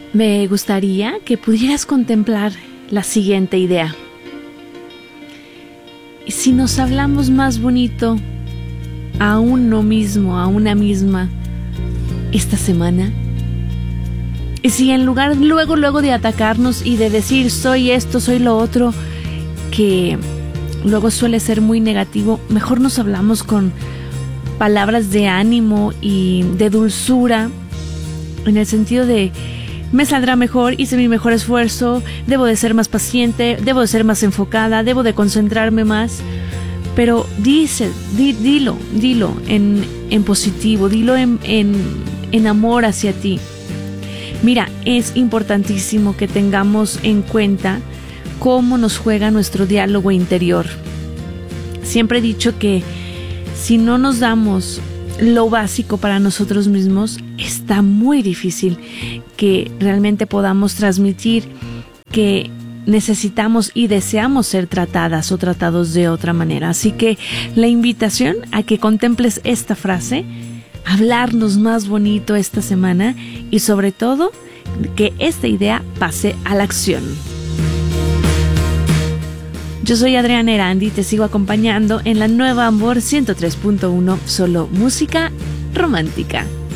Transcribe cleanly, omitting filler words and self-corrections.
Me gustaría que pudieras contemplar la siguiente idea. Si nos hablamos más bonito a uno mismo, a una misma, esta semana, y si en lugar luego de atacarnos y de decir soy esto, soy lo otro, que luego suele ser muy negativo, mejor nos hablamos con palabras de ánimo y de dulzura, en el sentido de me saldrá mejor, hice mi mejor esfuerzo, debo de ser más paciente, debo de ser más enfocada, debo de concentrarme más. Pero dilo en positivo, dilo en amor hacia ti. Mira, es importantísimo que tengamos en cuenta cómo nos juega nuestro diálogo interior. Siempre he dicho que si no nos damos lo básico para nosotros mismos, está muy difícil que realmente podamos transmitir que necesitamos y deseamos ser tratadas o tratados de otra manera. Así que la invitación a que contemples esta frase, hablarnos más bonito esta semana y sobre todo que esta idea pase a la acción. Yo soy Adriana Erandi y te sigo acompañando en la nueva Amor 103.1, solo música romántica.